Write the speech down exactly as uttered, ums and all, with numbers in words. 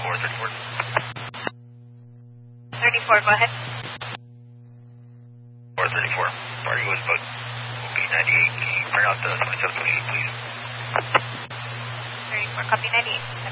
thirty-four, thirty-four. thirty-four, go ahead. four thirty-four. Party was booked. O B ninety-eight. Can you print out the twenty-seven twenty-eight, please? thirty-four, copy ninety-eight.